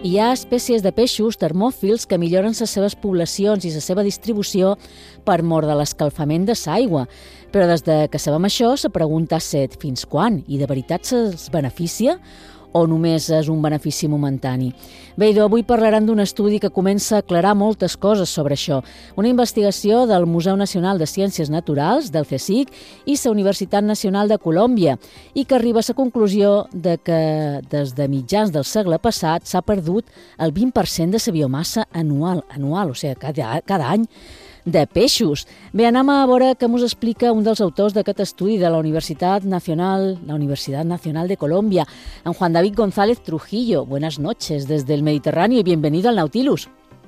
Hi ha espècies de peixos termòfils que milloren les seves poblacions i la seva distribució per mor de l'escalfament de l'aigua. Però des de que sabem això, la pregunta és fins quan? I de veritat se'ls beneficia? O només és un benefici momentani? Bé, avui parlarem d'un estudi que comença a aclarar moltes coses sobre això. Una investigació del Museu Nacional de Ciències Naturals, del CSIC, i la Universitat Nacional de Colòmbia, i que arriba a la conclusió de que des de mitjans del segle passat s'ha perdut el 20% de la biomassa anual, o sigui, cada any, de peixos. Bé, anem a veure què ens explica un dels autors d'aquest estudi de la Universidad Nacional de Colombia, en Juan David González Trujillo. Buenas noches desde el Mediterráneo y bienvenido al Nautilus.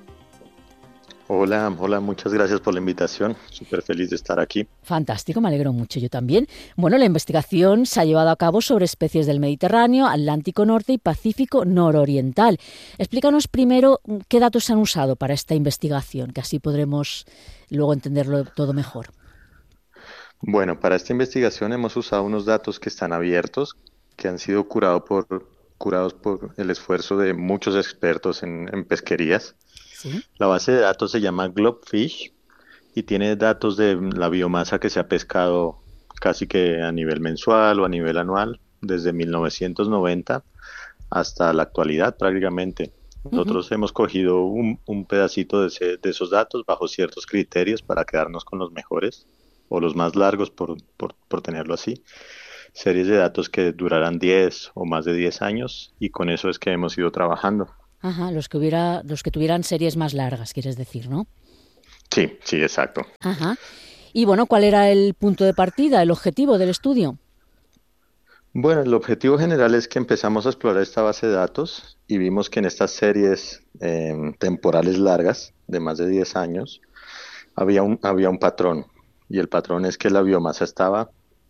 Hola, muchas gracias por la invitación. Súper feliz de estar aquí. Fantástico, me alegro mucho, yo también. Bueno, la investigación se ha llevado a cabo sobre especies del Mediterráneo, Atlántico Norte y Pacífico Nororiental. Explícanos primero qué datos se han usado para esta investigación, que así podremos luego entenderlo todo mejor. Bueno, para esta investigación hemos usado unos datos que están abiertos, que han sido curados por el esfuerzo de muchos expertos en pesquerías. ¿Sí? La base de datos se llama Globfish y tiene datos de la biomasa que se ha pescado casi que a nivel mensual o a nivel anual desde 1990 hasta la actualidad prácticamente. Nosotros hemos cogido un pedacito de esos datos bajo ciertos criterios para quedarnos con los mejores o los más largos por tenerlo así. Series de datos que durarán 10 o más de 10 años y con eso es que hemos ido trabajando. Ajá, los que tuvieran series más largas, quieres decir, ¿no? Sí, exacto. Ajá. Y bueno, ¿cuál era el punto de partida, el objetivo del estudio? Bueno, el objetivo general es que empezamos a explorar esta base de datos y vimos que en estas series temporales largas, de más de 10 años, había un patrón. Y el patrón es que la biomasa estaba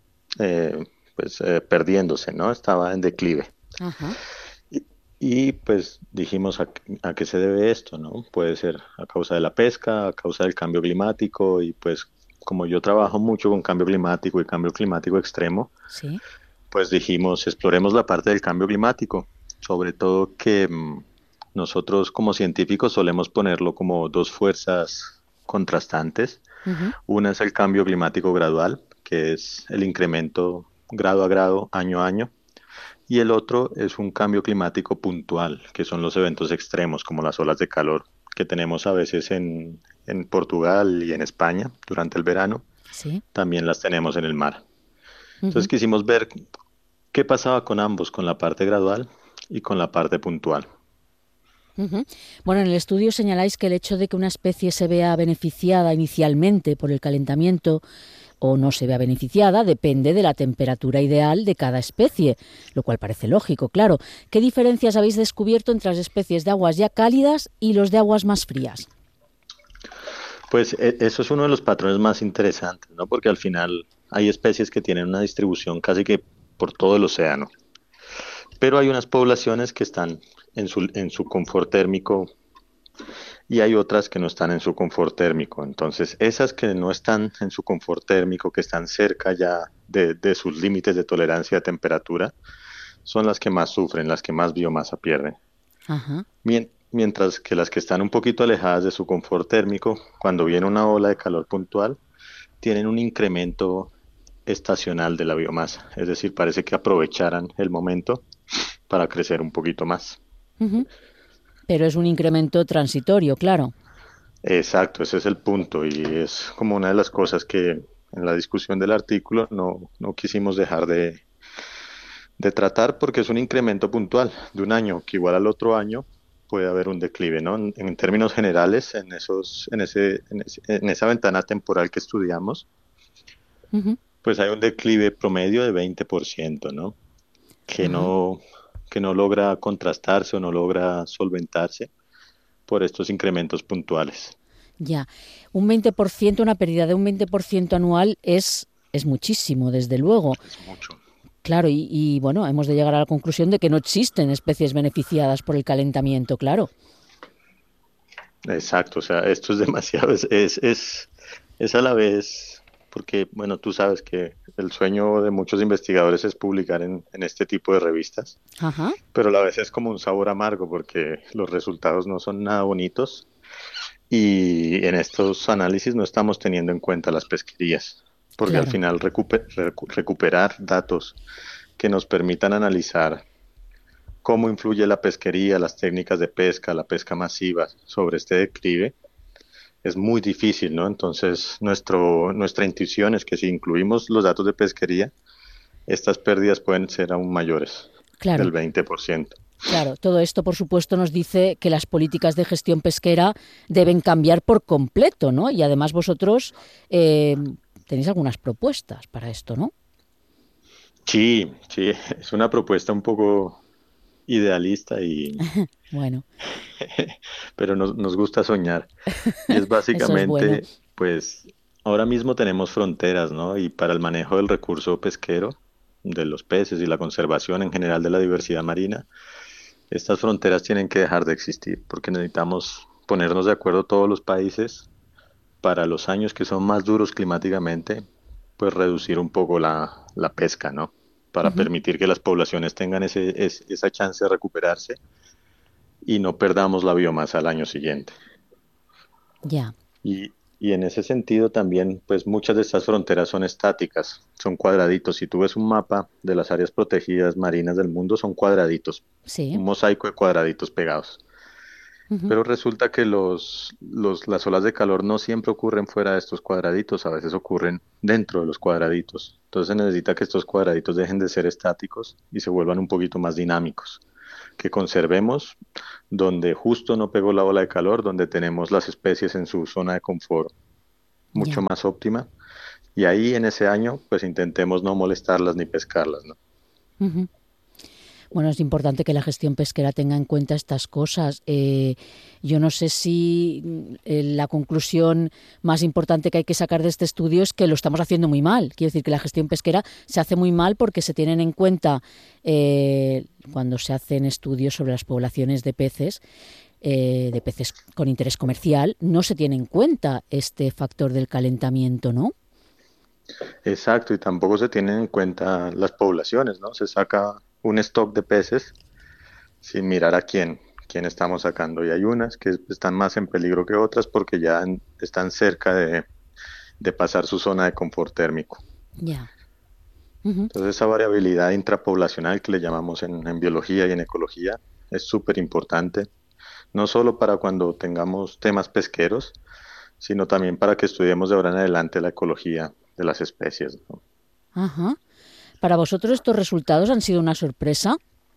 perdiéndose, ¿no? Estaba en declive. Ajá. Y pues dijimos a qué se debe esto, ¿no? Puede ser a causa de la pesca, a causa del cambio climático y pues como yo trabajo mucho con cambio climático y cambio climático extremo, Sí. pues dijimos exploremos la parte del cambio climático, sobre todo que nosotros como científicos solemos ponerlo como dos fuerzas contrastantes. Una es el cambio climático gradual, que es el incremento grado a grado, año a año. Y el otro es un cambio climático puntual, que son los eventos extremos, como las olas de calor, que tenemos a veces en Portugal y en España durante el verano. Sí. También las tenemos en el mar. Entonces quisimos ver qué pasaba con ambos, con la parte gradual y con la parte puntual. Bueno, en el estudio señaláis que el hecho de que una especie se vea beneficiada inicialmente por el calentamiento o no se vea beneficiada depende de la temperatura ideal de cada especie, lo cual parece lógico, claro. ¿Qué diferencias habéis descubierto entre las especies de aguas ya cálidas y los de aguas más frías? Pues eso es uno de los patrones más interesantes, ¿no? Porque al final hay especies que tienen una distribución casi que por todo el océano, pero hay unas poblaciones que están en su confort térmico y hay otras que no están en su confort térmico. Entonces, esas que no están en su confort térmico, que están cerca ya de sus límites de tolerancia a temperatura, son las que más sufren, las que más biomasa pierden. Ajá. Mientras que las que están un poquito alejadas de su confort térmico, cuando viene una ola de calor puntual, tienen un incremento estacional de la biomasa. Es decir, parece que aprovecharan el momento para crecer un poquito más. Pero es un incremento transitorio, claro. Exacto, ese es el punto y es como una de las cosas que en la discusión del artículo no quisimos dejar de tratar porque es un incremento puntual de un año que igual al otro año puede haber un declive, ¿no? En términos generales, en esa ventana temporal que estudiamos, pues hay un declive promedio de 20%, ¿no? Que no logra contrastarse o no logra solventarse por estos incrementos puntuales. Ya, un 20%, una pérdida de un 20% anual es muchísimo, desde luego. Es mucho. Claro, y bueno, hemos de llegar a la conclusión de que no existen especies beneficiadas por el calentamiento, claro. Exacto, o sea, esto es demasiado, es a la vez porque, bueno, tú sabes que el sueño de muchos investigadores es publicar en este tipo de revistas, Ajá, pero a la vez es como un sabor amargo porque los resultados no son nada bonitos y en estos análisis no estamos teniendo en cuenta las pesquerías, porque al claro. final recuperar datos que nos permitan analizar cómo influye la pesquería, las técnicas de pesca, la pesca masiva sobre este declive, es muy difícil, ¿no? Entonces, nuestra intuición es que si incluimos los datos de pesquería, estas pérdidas pueden ser aún mayores, Claro, del 20%. claro. Todo esto, por supuesto, nos dice que las políticas de gestión pesquera deben cambiar por completo, ¿no? Y además vosotros tenéis algunas propuestas para esto, ¿no? Sí, sí, es una propuesta un poco idealista Bueno, pero nos gusta soñar. Y es eso es bueno. básicamente, pues, ahora mismo tenemos fronteras, ¿no? Y para el manejo del recurso pesquero, de los peces y la conservación en general de la diversidad marina, estas fronteras tienen que dejar de existir porque necesitamos ponernos de acuerdo todos los países para los años que son más duros climáticamente, pues reducir un poco la pesca, ¿no? Para Ujú. permitir que las poblaciones tengan esa chance de recuperarse y no perdamos la biomasa al año siguiente. Ya, Y en ese sentido también, pues muchas de estas fronteras son estáticas, son cuadraditos. Si tú ves un mapa de las áreas protegidas marinas del mundo, son cuadraditos, sí. un mosaico de cuadraditos pegados. Ujú. Pero resulta que las olas de calor no siempre ocurren fuera de estos cuadraditos, a veces ocurren dentro de los cuadraditos. Entonces se necesita que estos cuadraditos dejen de ser estáticos y se vuelvan un poquito más dinámicos, que conservemos donde justo no pegó la ola de calor, donde tenemos las especies en su zona de confort mucho Ya. más óptima. Y ahí en ese año, pues intentemos no molestarlas ni pescarlas, ¿no? Ujú. Bueno, es importante que la gestión pesquera tenga en cuenta estas cosas. Yo no sé si la conclusión más importante que hay que sacar de este estudio es que lo estamos haciendo muy mal. Quiero decir que la gestión pesquera se hace muy mal porque se tienen en cuenta cuando se hacen estudios sobre las poblaciones de peces con interés comercial, no se tiene en cuenta este factor del calentamiento, ¿no? Exacto, y tampoco se tienen en cuenta las poblaciones, ¿no? Se saca un stock de peces sin mirar a quién estamos sacando. Y hay unas que están más en peligro que otras porque ya están cerca de pasar su zona de confort térmico. Ya. Ujú. Entonces esa variabilidad intrapoblacional que le llamamos en biología y en ecología es súper importante, no solo para cuando tengamos temas pesqueros, sino también para que estudiemos de ahora en adelante la ecología de las especies, ¿no? Ajá. ¿Para vosotros estos resultados han sido una sorpresa?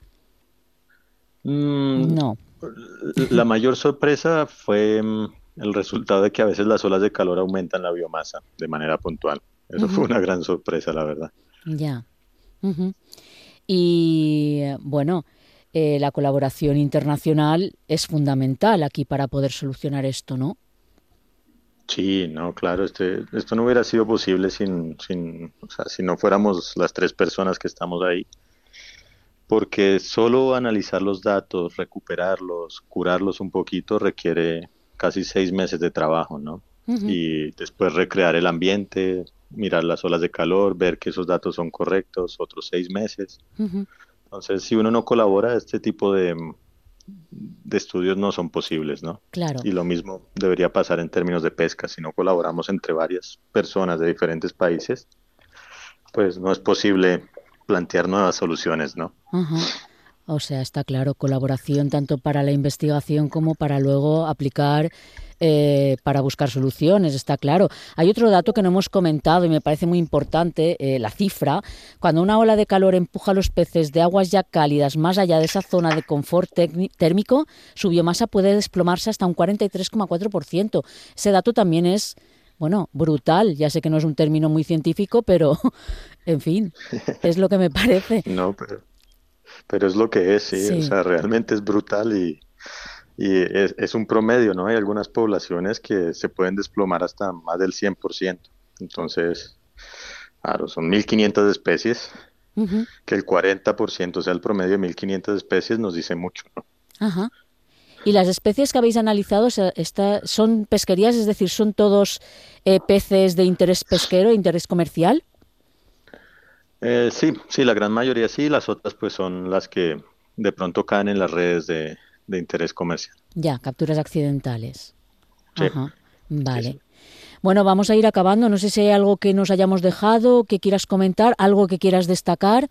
Mm, No. la mayor sorpresa fue el resultado de que a veces las olas de calor aumentan la biomasa de manera puntual. Eso fue Ujú. una gran sorpresa, la verdad. Ya. Ujú. Y bueno, la colaboración internacional es fundamental aquí para poder solucionar esto, ¿no? Sí, no, claro, esto no hubiera sido posible o sea, si no fuéramos las tres personas que estamos ahí, porque solo analizar los datos, recuperarlos, curarlos un poquito requiere casi 6 meses de trabajo, ¿no? Ujú, Y después recrear el ambiente, mirar las olas de calor, ver que esos datos son correctos, otros 6 meses. ujú. Entonces, si uno no colabora, este tipo de estudios no son posibles, ¿no? Claro. Y lo mismo debería pasar en términos de pesca. Si no colaboramos entre varias personas de diferentes países, pues no es posible plantear nuevas soluciones, ¿no? Ajá. O sea, está claro, colaboración tanto para la investigación como para luego aplicar para buscar soluciones, está claro. Hay otro dato que no hemos comentado y me parece muy importante, la cifra. Cuando una ola de calor empuja a los peces de aguas ya cálidas más allá de esa zona de confort térmico, su biomasa puede desplomarse hasta un 43,4%. Ese dato también es, bueno, brutal. Ya sé que no es un término muy científico, pero, en fin, es lo que me parece. No, pero es lo que es, sí, o Sí. sea, realmente es brutal y es un promedio, ¿no? Hay algunas poblaciones que se pueden desplomar hasta más del 100%. Entonces, claro, son 1.500 especies, que el 40% sea el promedio de 1.500 especies nos dice mucho, ¿no? Ajá. ¿Y las especies que habéis analizado son pesquerías, es decir, son todos peces de interés pesquero, interés comercial? Sí, la gran mayoría sí, las otras pues son las que de pronto caen en las redes de interés comercial. Ya, capturas accidentales. Sí, Ajá, sí, vale. sí. Bueno, vamos a ir acabando. No sé si hay algo que nos hayamos dejado, que quieras comentar, algo que quieras destacar.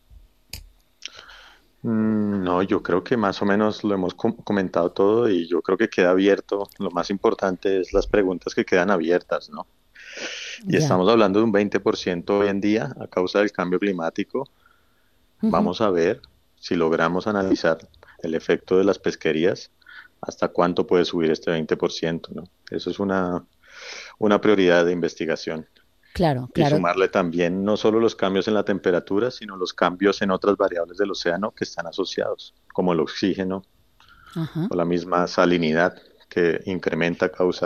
No, yo creo que más o menos lo hemos comentado todo y yo creo que queda abierto. Lo más importante es las preguntas que quedan abiertas, ¿no? Y Ya. estamos hablando de un 20% hoy en día a causa del cambio climático. Ujú. Vamos a ver si logramos analizar el efecto de las pesquerías, hasta cuánto puede subir este 20%, ¿no? Eso es una prioridad de investigación. Claro, Y claro. sumarle también no solo los cambios en la temperatura, sino los cambios en otras variables del océano que están asociados, como el oxígeno Ajá. o la misma salinidad que incrementa a causa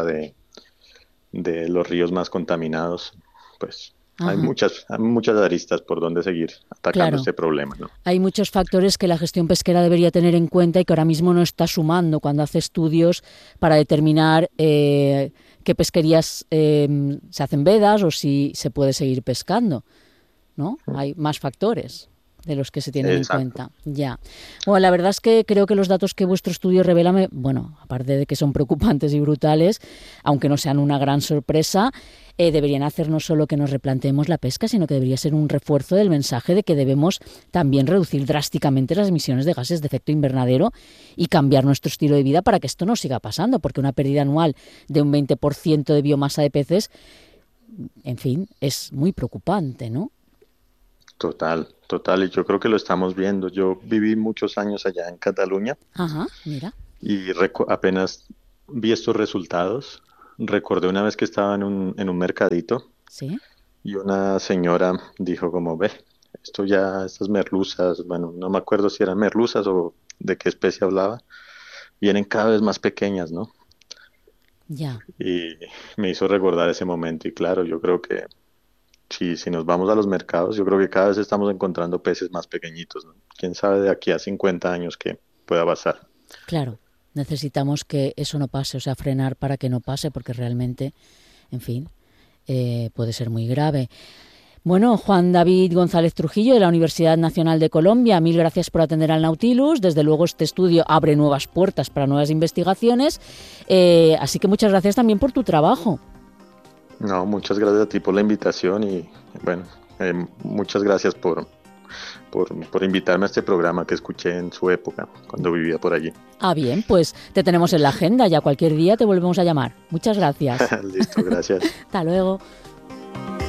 de los ríos más contaminados. Pues Ajá. hay muchas aristas por donde seguir atacando Claro. este problema, ¿no? Hay muchos factores que la gestión pesquera debería tener en cuenta y que ahora mismo no está sumando cuando hace estudios para determinar qué pesquerías se hacen vedas o si se puede seguir pescando, ¿no? Hay más factores de los que se tienen en Exacto. cuenta. Ya. Bueno, la verdad es que creo que los datos que vuestro estudio revela, bueno, aparte de que son preocupantes y brutales, aunque no sean una gran sorpresa, deberían hacer no solo que nos replanteemos la pesca, sino que debería ser un refuerzo del mensaje de que debemos también reducir drásticamente las emisiones de gases de efecto invernadero y cambiar nuestro estilo de vida para que esto no siga pasando, porque una pérdida anual de un 20% de biomasa de peces, en fin, es muy preocupante, ¿no? Total, total, y yo creo que lo estamos viendo. Yo viví muchos años allá en Cataluña Ajá, mira, y apenas vi estos resultados. Recordé una vez que estaba en un mercadito sí, y una señora dijo como, ve, estas merluzas, bueno, no me acuerdo si eran merluzas o de qué especie hablaba, vienen cada vez más pequeñas, ¿no? ya. Y me hizo recordar ese momento y claro, yo creo que si nos vamos a los mercados, yo creo que cada vez estamos encontrando peces más pequeñitos, ¿no? ¿Quién sabe de aquí a 50 años qué pueda pasar? Claro, necesitamos que eso no pase, o sea, frenar para que no pase, porque realmente, en fin, puede ser muy grave. Bueno, Juan David González Trujillo, de la Universidad Nacional de Colombia, mil gracias por atender al Nautilus. Desde luego este estudio abre nuevas puertas para nuevas investigaciones, así que muchas gracias también por tu trabajo. No, muchas gracias a ti por la invitación y bueno, muchas gracias por invitarme a este programa que escuché en su época, cuando vivía por allí. Ah, bien, pues te tenemos en la agenda, ya cualquier día te volvemos a llamar. Muchas gracias. Listo, gracias. Hasta luego.